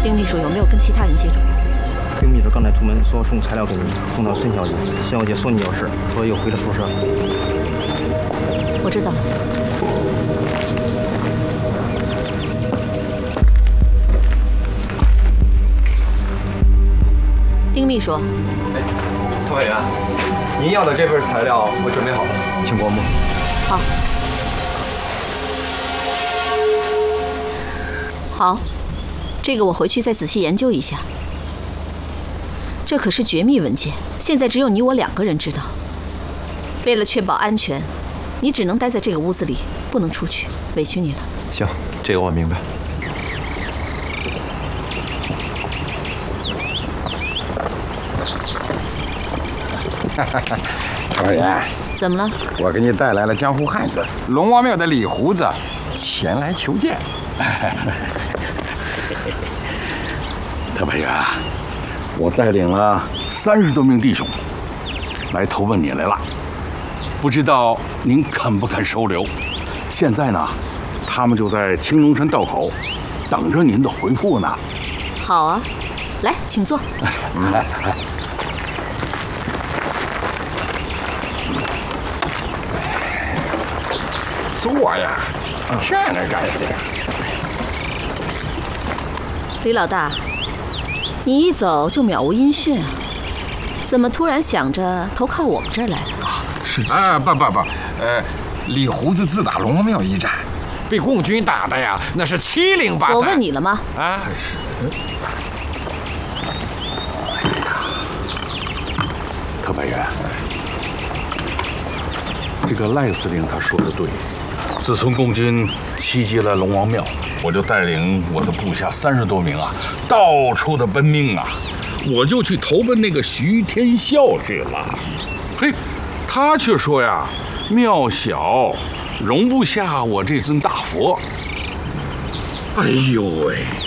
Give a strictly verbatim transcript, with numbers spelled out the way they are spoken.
丁秘书有没有跟其他人接触？ 丁秘书刚才出门说送材料给你，送到孙小姐，孙小姐说你有事，所以又回了宿舍。 我知道了。丁秘书， 哎，唐委员，您要的这份材料我准备好了，请过目。 好。好，这个我回去再仔细研究一下。这可是绝密文件，现在只有你我两个人知道。为了确保安全，你只能待在这个屋子里，不能出去。委屈你了。 行，这个我明白。 唐委员， 怎么了？ 我给你带来了江湖汉子龙王庙的李胡子，前来求见。特派员，我带领了三十多名弟兄来投奔你来了，不知道您肯不肯收留？现在呢，他们就在青龙山道口等着您的回复呢。 好啊，来，请坐。 来，坐呀，站着干什么呀？ 李老大，你一走就渺无音讯啊，怎么突然想着投靠我们这儿来了？ 是啊，不不不，呃，李胡子自打龙王庙一战，被共军打的呀，那是七零八散。 我问你了吗？ 啊，是。特派员，这个赖司令他说的对，自从共军袭击了龙王庙，我就带领我的部下三十多名啊，到处的奔命啊，我就去投奔那个徐天笑去了。嘿，他却说呀，庙小，容不下我这尊大佛。哎呦喂！